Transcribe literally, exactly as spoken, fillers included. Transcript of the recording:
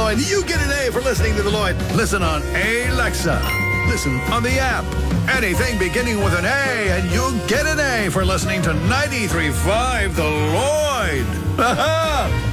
Lloyd. You get an A for listening to The Lloyd. Listen on Alexa. Listen on the app. Anything beginning with an A, and you'll get an A for listening to ninety-three point five The Lloyd. Ha-ha!